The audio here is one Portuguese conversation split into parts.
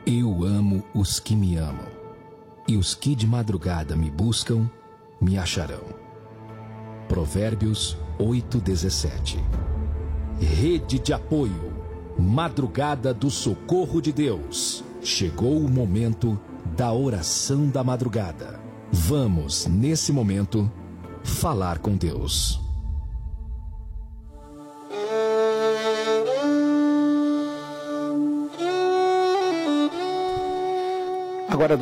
Eu amo os que me amam, e os que de madrugada me buscam, me acharão. Provérbios 8:17. Rede de apoio, madrugada do socorro de Deus. Chegou o momento da oração da madrugada. Vamos, nesse momento, falar com Deus. Agora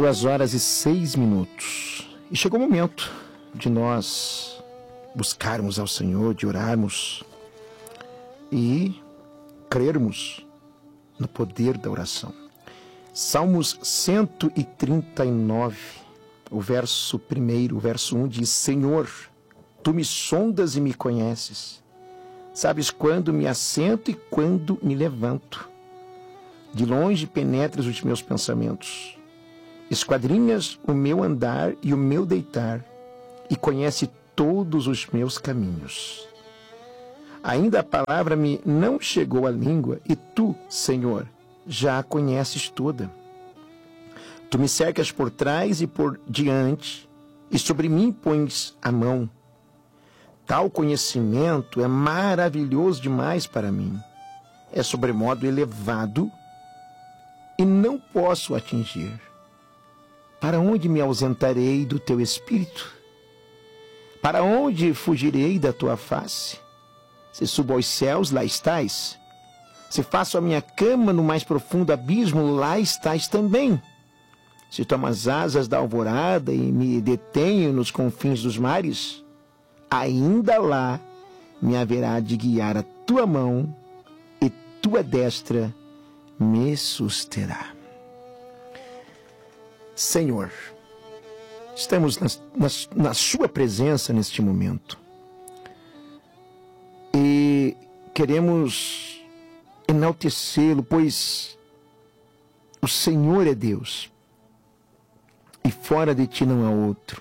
2h06. E chegou o momento de nós buscarmos ao Senhor, de orarmos e crermos no poder da oração. Salmos 139, o verso 1, o verso 1 diz: Senhor, Tu me sondas e me conheces. Sabes quando me assento e quando me levanto. De longe penetras os meus pensamentos. Esquadrinhas o meu andar e o meu deitar, e conhece todos os meus caminhos. Ainda a palavra me não chegou à língua, e Tu, Senhor, já a conheces toda. Tu me cercas por trás e por diante, e sobre mim pões a mão. Tal conhecimento é maravilhoso demais para mim. É sobremodo elevado e não posso atingir. Para onde me ausentarei do Teu Espírito? Para onde fugirei da Tua face? Se subo aos céus, lá estás. Se faço a minha cama no mais profundo abismo, lá estás também. Se tomo as asas da alvorada e me detenho nos confins dos mares, ainda lá me haverá de guiar a Tua mão e Tua destra me susterá. Senhor, estamos na Sua presença neste momento e queremos enaltecê-lo, pois o Senhor é Deus e fora de Ti não há outro.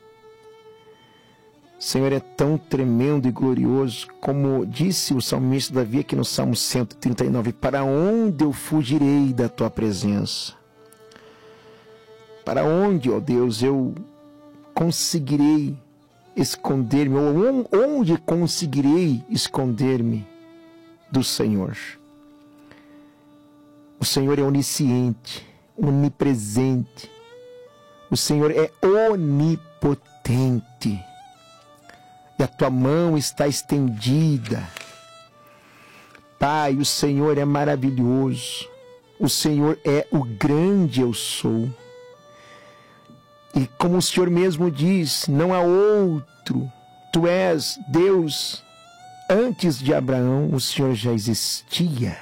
O Senhor é tão tremendo e glorioso, como disse o salmista Davi aqui no Salmo 139, para onde eu fugirei da Tua presença? Para onde, ó Deus, eu conseguirei esconder-me, ou onde conseguirei esconder-me do Senhor? O Senhor é onisciente, onipresente. O Senhor é onipotente. E a Tua mão está estendida. Pai, o Senhor é maravilhoso. O Senhor é o grande eu sou. E como o Senhor mesmo diz, não há outro. Tu és Deus. Antes de Abraão, o Senhor já existia.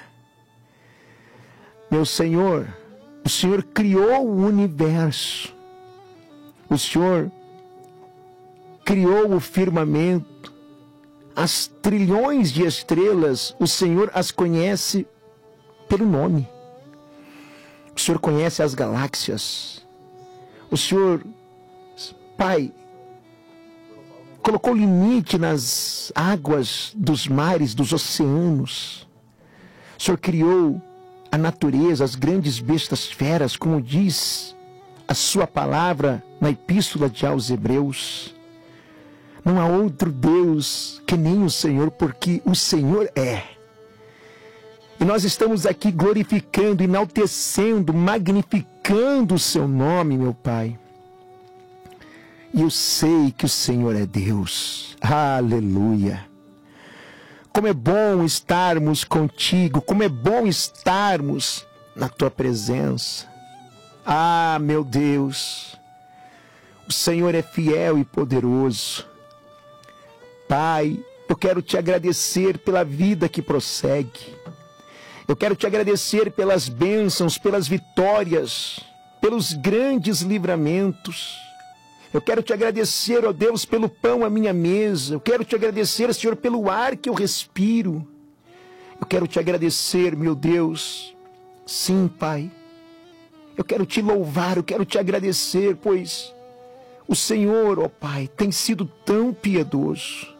Meu Senhor, o Senhor criou o universo. O Senhor criou o firmamento. As trilhões de estrelas, o Senhor as conhece pelo nome. O Senhor conhece as galáxias. O Senhor, Pai, colocou limite nas águas dos mares, dos oceanos. O Senhor criou a natureza, as grandes bestas feras, como diz a Sua palavra na Epístola aos Hebreus. Não há outro Deus que nem o Senhor, porque o Senhor é. E nós estamos aqui glorificando, enaltecendo, magnificando o Seu nome, meu Pai. E eu sei que o Senhor é Deus. Aleluia. Como é bom estarmos contigo, como é bom estarmos na Tua presença. Ah, meu Deus, o Senhor é fiel e poderoso. Pai, eu quero Te agradecer pela vida que prossegue. Eu quero Te agradecer pelas bênçãos, pelas vitórias, pelos grandes livramentos. Eu quero Te agradecer, ó Deus, pelo pão à minha mesa. Eu quero Te agradecer, Senhor, pelo ar que eu respiro. Eu quero Te agradecer, meu Deus. Sim, Pai. Eu quero Te louvar, eu quero Te agradecer, pois o Senhor, ó Pai, tem sido tão piedoso.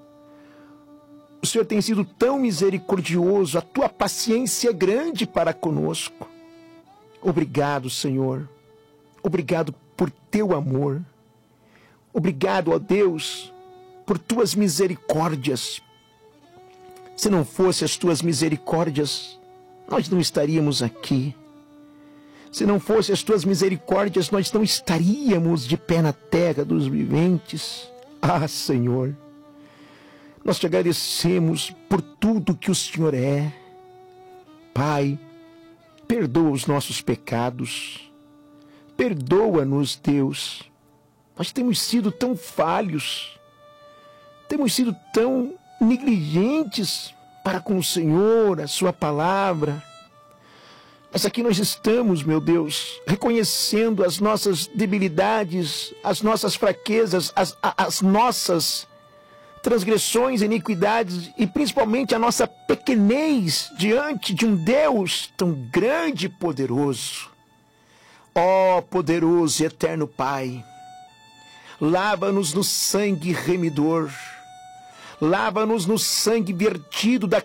O Senhor tem sido tão misericordioso, a Tua paciência é grande para conosco. Obrigado, Senhor. Obrigado por teu amor. Obrigado, ó Deus, por tuas misericórdias. Se não fosse as tuas misericórdias, nós não estaríamos aqui. Se não fosse as tuas misericórdias, nós não estaríamos de pé na terra dos viventes. Ah, Senhor, nós te agradecemos por tudo que o Senhor é. Pai, perdoa os nossos pecados. Perdoa-nos, Deus. Nós temos sido tão falhos, temos sido tão negligentes para com o Senhor, a sua palavra. Mas aqui nós estamos, meu Deus, reconhecendo as nossas debilidades, as nossas fraquezas, as nossas transgressões, iniquidades e principalmente a nossa pequenez diante de um Deus tão grande e poderoso. Ó poderoso e eterno Pai, lava-nos no sangue remidor, lava-nos no sangue vertido da